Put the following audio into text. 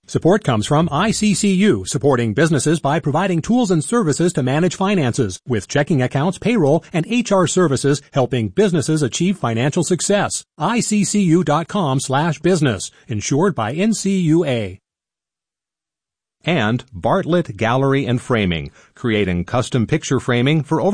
Support comes from ICCU, supporting businesses by providing tools and services to manage finances, with checking accounts, payroll, and HR services helping businesses achieve financial success. ICCU.com/business, insured by NCUA. And Bartlett Gallery and Framing, creating custom picture framing for over